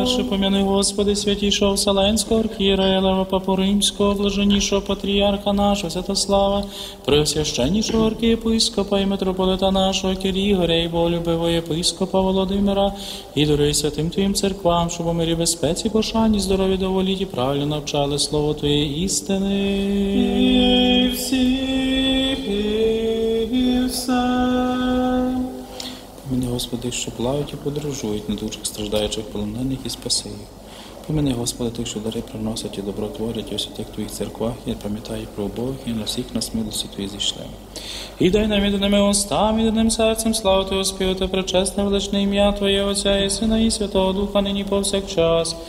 перше пом'яни, Господи, святішого Вселенського архієрея Лева Папу Римського, блаженнішого патріарха нашого Святослава, преосвященнішого архієпископа і митрополита нашого Кирігоря, і болюбивого єпископа Володимира, і даруй святим Твоїм церквам, щоб у мирі безпеці, пошані, здорові доволі і правильно навчали слово Твоєї істини. І всіх, і все. Поміни, Господи, що плавають і подорожують, недужих страждаючих полонених і спаси їх. Поміни, Господи, тих, що дари приносять і добро творять у святих Твоїх церквах, і пам'ятай про Бог, і на всіх нас милості Твої зійшли. І дай нам єдиними устами, єдиним серцем славу Твою співати пречесне величне ім'я Твоє, Отця і Сина і Святого Духа, нині повсякчас,